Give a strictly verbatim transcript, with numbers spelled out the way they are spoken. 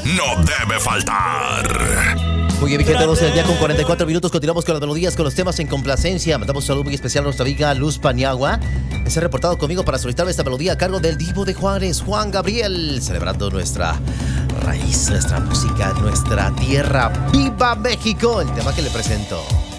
no debe faltar. Muy bien, mi gente, doce del día con cuarenta y cuatro minutos. Continuamos con las melodías, con los temas en complacencia. Mandamos un saludo muy especial a nuestra amiga Luz Paniagua. Se ha reportado conmigo para solicitar esta melodía a cargo del Divo de Juárez, Juan Gabriel, celebrando nuestra raíz, nuestra música, nuestra tierra. ¡Viva México! El tema que le presento.